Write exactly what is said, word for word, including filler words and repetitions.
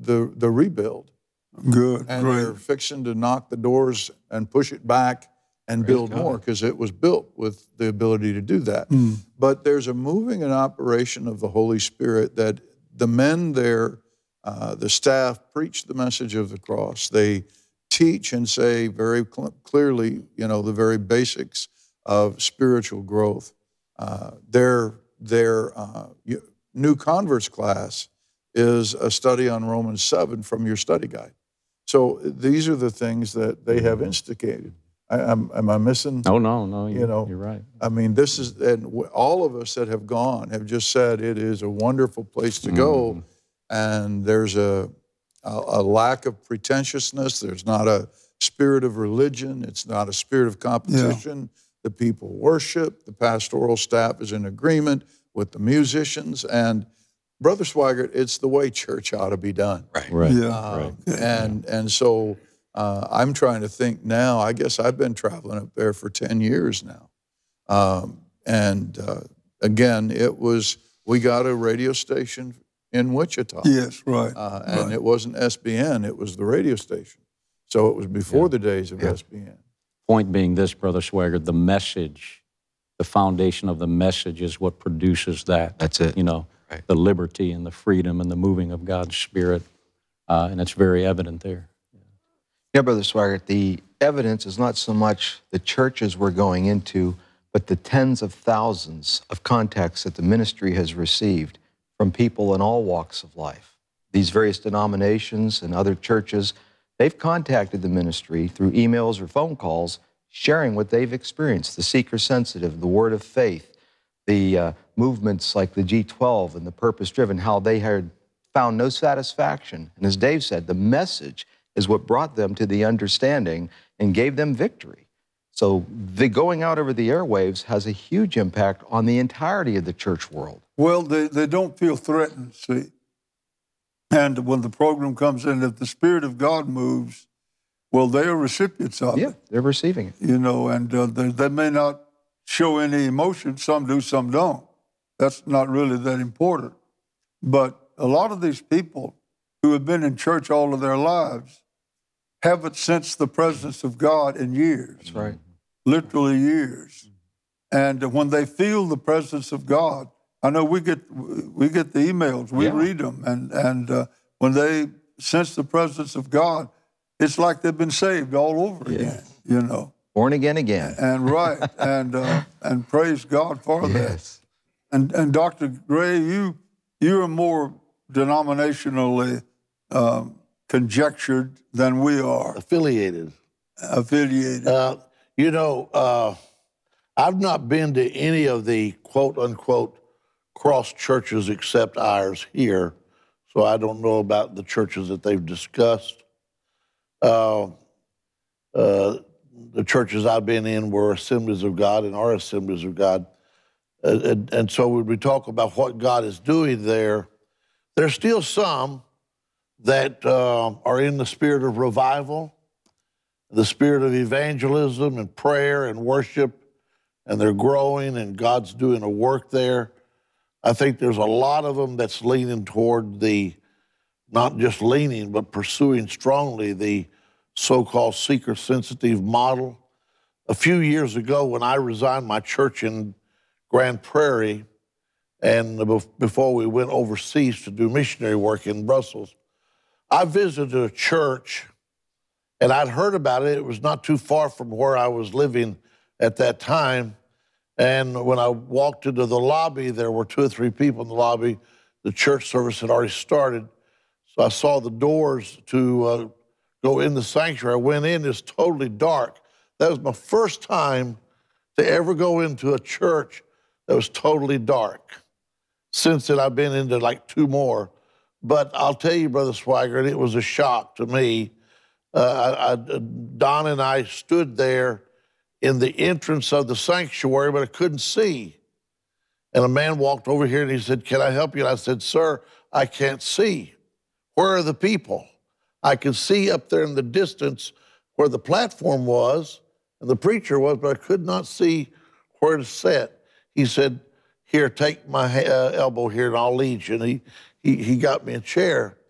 the, the rebuild. Good, and great. they're fixing to knock the doors and push it back and Praise build God. more because it was built with the ability to do that. Mm. But there's a moving and operation of the Holy Spirit that the men there, uh, the staff, preach the message of the cross. They teach and say very cl- clearly, you know, the very basics of spiritual growth. Uh, their their uh, new converts class is a study on Romans seven from your study guide. So these are the things that they have instigated. I, am, am I missing? Oh, no, no, You you, know, you're right. I mean, this is, and w- all of us that have gone have just said it is a wonderful place to go, and there's a, a a lack of pretentiousness. There's not a spirit of religion. It's not a spirit of competition. The people worship. The pastoral staff is in agreement with the musicians. And Brother Swigert, it's the way church ought to be done. Right, right, Yeah. Um, right. And and so uh, I'm trying to think now. I guess I've been traveling up there for ten years now. Um, and uh, again, it was, we got a radio station in Wichita. Yes, right. Uh, and right. it wasn't S B N, it was the radio station. So it was before the days of Yeah. S B N. Point being this, Brother Swigert, the message, the foundation of the message is what produces that. That's it. You know, Right. the liberty and the freedom and the moving of God's Spirit. Uh, and it's very evident there. Yeah, Brother Swigert, the evidence is not so much the churches we're going into, but the tens of thousands of contacts that the ministry has received from people in all walks of life. These various denominations and other churches, they've contacted the ministry through emails or phone calls, sharing what they've experienced, the seeker-sensitive, the word of faith, the uh, movements like the G twelve and the purpose-driven, how they had found no satisfaction. And as Dave said, the message is what brought them to the understanding and gave them victory. So the going out over the airwaves has a huge impact on the entirety of the church world. Well, they, they don't feel threatened, see. And when the program comes in, if the Spirit of God moves, well, they are recipients of Yeah, it. they're receiving it. You know, and uh, they, they may not show any emotion. Some do, some don't. That's not really that important. But a lot of these people who have been in church all of their lives haven't sensed the presence of God in years. That's right. Literally years. And when they feel the presence of God, I know we get we get the emails, we Yeah. read them, and and uh, when they sense the presence of God, it's like they've been saved all over Yeah. again. You know, Born again again. and right, and uh, and praise God for that. Yes. And and Doctor Gray, you you are more denominationally um, conjectured than we are, affiliated. affiliated. Uh, you know, uh, I've not been to any of the quote unquote cross churches except ours here, so I don't know about the churches that they've discussed. Uh, uh, the churches I've been in were Assemblies of God and are Assemblies of God. Uh, and, and so when we talk about what God is doing there, there's still some that uh, are in the spirit of revival, the spirit of evangelism and prayer and worship, and they're growing and God's doing a work there. I think there's a lot of them that's leaning toward the, not just leaning, but pursuing strongly the so-called seeker-sensitive model. A few years ago when I resigned my church in Grand Prairie, and before we went overseas to do missionary work in Brussels, I visited a church, and I'd heard about it. It was not too far from where I was living at that time. And when I walked into the lobby, there were two or three people in the lobby. The church service had already started. So I saw the doors to uh, go in the sanctuary. I went in, it's totally dark. That was my first time to ever go into a church that was totally dark. Since then, I've been into like two more. But I'll tell you, Brother Swigert, it was a shock to me. Uh, I, I, Don and I stood there in the entrance of the sanctuary, but I couldn't see. And a man walked over here and he said, "Can I help you?" And I said, "Sir, I can't see. Where are the people?" I could see up there in the distance where the platform was and the preacher was, but I could not see where to sit. He said, "Here, take my uh, elbow here and I'll lead you." And he, he, he got me a chair.